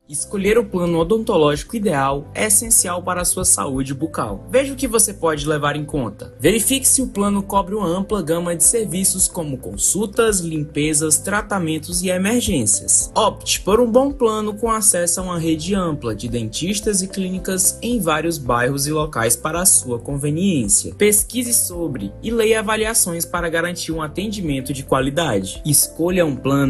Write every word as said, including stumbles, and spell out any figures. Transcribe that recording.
Escolher o plano odontológico ideal é essencial para a sua saúde bucal. Veja o que você pode levar em conta. Verifique se o plano cobre uma ampla gama de serviços como consultas, limpezas, tratamentos e emergências. Opte por um bom plano com acesso a uma rede ampla de dentistas e clínicas em vários bairros e locais para a sua conveniência. Pesquise sobre e leia avaliações para garantir um atendimento de qualidade. Escolha um plano